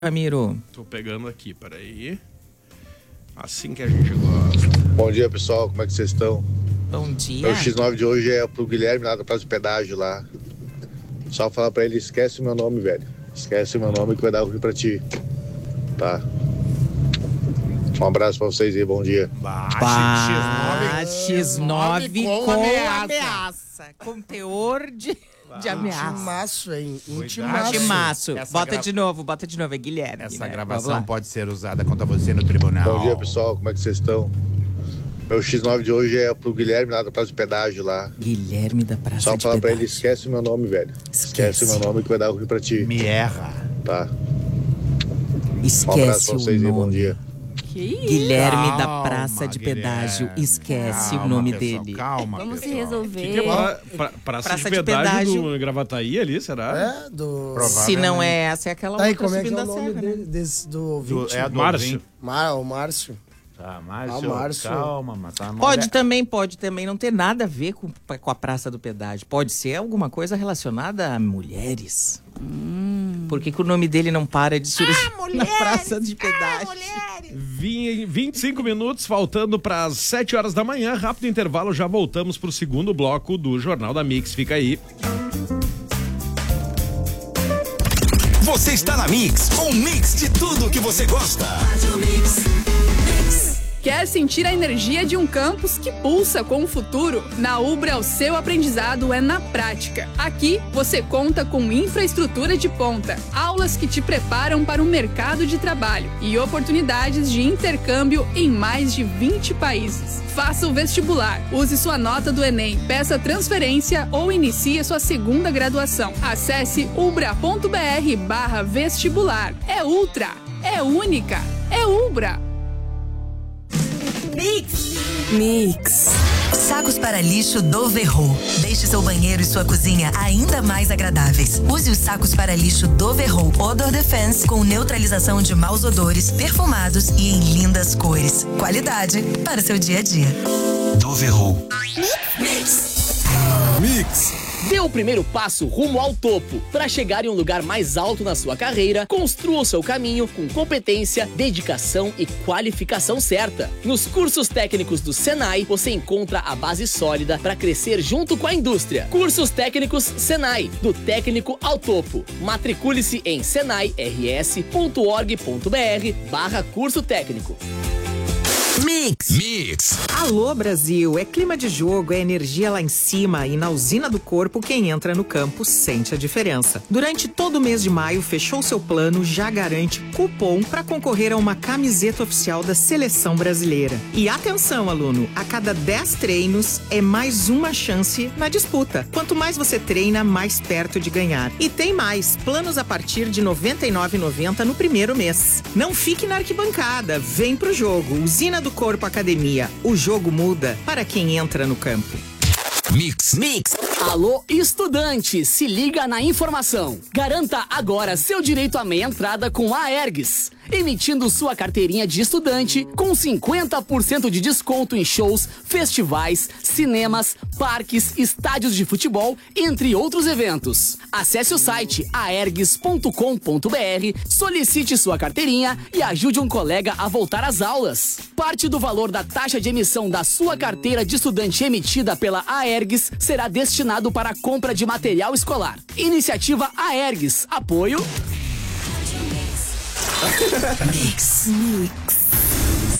Ramiro. Tô pegando aqui, peraí. Assim que a gente gosta. Bom dia, pessoal. Como é que vocês estão? Bom dia. Meu X9 de hoje é pro Guilherme lá da Praça de Pedágio lá. Só falar pra ele, esquece o meu nome, velho. Esquece o meu nome que vai dar ruim pra ti. Tá? Um abraço pra vocês aí, bom dia. X9 com ameaça. Com teor de ameaça. Intimaço, hein? Intimaço. Bota de novo, É Guilherme. Essa gravação pode ser usada contra você no tribunal. Bom dia, pessoal. Como é que vocês estão? Meu X9 de hoje é pro Guilherme lá da Praça de Pedágio lá. Guilherme da Praça Só de falar pra Pedágio. ele, esquece o meu nome, velho. Esquece o meu nome que vai dar ruim pra ti. Me erra. Tá? Um abraço Esquece pra o vocês aí, bom nome. dia. Guilherme da Calma, Praça de Pedágio. Guilherme. Esquece Calma, o nome pessoal, dele. Calma, Vamos se pessoal. resolver. Praça de pedágio no Gravataí ali, será? É, do... Se não é essa, é aquela Tá aí, outra como é que é subindo o a nome serra, né? do ouvinte? É a do Márcio. O Márcio. Tá, Márcio, Márcio. calma, mas tá Pode também não ter nada a ver com a Praça do Pedágio. Pode ser alguma coisa relacionada a mulheres. Por que o nome dele não para de surgir na Praça de Pedágio? 25 minutos, faltando para as 7 horas da manhã. Rápido intervalo, já voltamos pro segundo bloco do Jornal da Mix. Fica aí. Você está na Mix, um mix de tudo que você gosta. Quer sentir a energia de um campus que pulsa com o futuro? Na Ubra, o seu aprendizado é na prática. Aqui, você conta com infraestrutura de ponta, aulas que te preparam para o mercado de trabalho e oportunidades de intercâmbio em mais de 20 países. Faça o vestibular, use sua nota do Enem, peça transferência ou inicie sua segunda graduação. Acesse ubra.br/vestibular. É ultra, é única, é Ubra. Mix. Sacos para lixo do Verro. Deixe seu banheiro e sua cozinha ainda mais agradáveis. Use os sacos para lixo do Verro Odor Defense com neutralização de maus odores, perfumados e em lindas cores. Qualidade para seu dia a dia. Do Verro. Mix. Dê o primeiro passo rumo ao topo. Para chegar em um lugar mais alto na sua carreira, construa o seu caminho com competência, dedicação e qualificação certa. Nos cursos técnicos do Senai, você encontra a base sólida para crescer junto com a indústria. Cursos técnicos Senai, do técnico ao topo. Matricule-se em senairs.org.br/curso técnico. Mix. Alô, Brasil! É clima de jogo, é energia lá em cima e na usina do corpo quem entra no campo sente a diferença. Durante todo o mês de maio, fechou seu plano, já garante cupom para concorrer a uma camiseta oficial da Seleção Brasileira. E atenção, aluno! A cada 10 treinos é mais uma chance na disputa. Quanto mais você treina, mais perto de ganhar. E tem mais! Planos a partir de R$ 99,90 no primeiro mês. Não fique na arquibancada, vem pro jogo. Usina do Corpo Academia. O jogo muda para quem entra no campo. Mix. Alô, estudante, se liga na informação. Garanta agora seu direito à meia entrada com a Aergs, emitindo sua carteirinha de estudante com 50% de desconto em shows, festivais, cinemas, parques, estádios de futebol, entre outros eventos. Acesse o site aergs.com.br, solicite sua carteirinha e ajude um colega a voltar às aulas. Parte do valor da taxa de emissão da sua carteira de estudante emitida pela Aergs será destinado para a compra de material escolar. Iniciativa Aergs. Apoio... Mix.